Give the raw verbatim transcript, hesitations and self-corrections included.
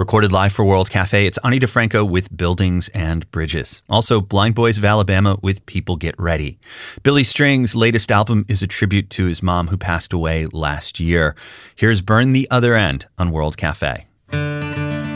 Recorded live for World Cafe, it's Ani DeFranco with Buildings and Bridges. Also, Blind Boys of Alabama with People Get Ready. Billy Strings' latest album is a tribute to his mom who passed away last year. Here's Burn the Other End on World Cafe.